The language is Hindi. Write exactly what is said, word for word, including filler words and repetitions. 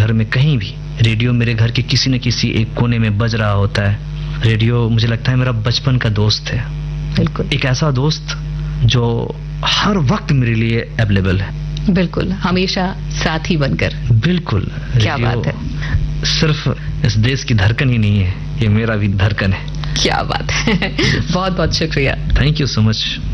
घर में कहीं भी रेडियो मेरे घर के किसी न किसी एक कोने में बज रहा होता है। रेडियो मुझे लगता है मेरा बचपन का दोस्त है। बिल्कुल, एक ऐसा दोस्त जो हर वक्त मेरे लिए अवेलेबल है। बिल्कुल, हमेशा साथी बनकर। बिल्कुल, क्या बात है। सिर्फ इस देश की धड़कन ही नहीं है, ये मेरा भी धड़कन है। क्या बात है। बहुत बहुत शुक्रिया। Thank you so much.